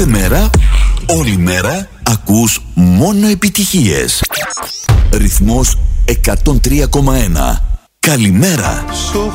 Κάθε μέρα, όλη μέρα, ακούς μόνο επιτυχίες. Ρυθμός 103,1. Καλημέρα.